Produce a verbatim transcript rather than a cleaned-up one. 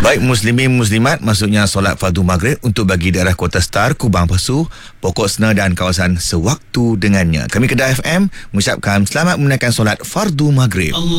Baik muslimin muslimat, maksudnya solat fardu maghrib untuk bagi daerah Kota Star, Kubang Pasu, Pokok Sena dan kawasan sewaktu dengannya. Kami Kedah F M mengucapkan selamat menunaikan solat fardu maghrib.